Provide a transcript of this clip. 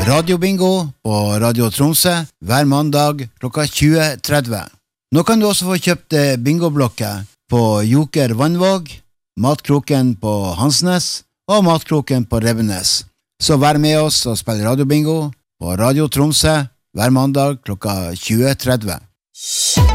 Radiobingo på Radio Tromsø hver mandag klokka 20:30. Nå kan du også få kjøpt bingoblokker på Joker Vannvåg, Matkroken på Hansnes og Matkroken på Revenes. Så vær med oss og spill radiobingo på Radio Tromsø hver mandag klokka 20:30.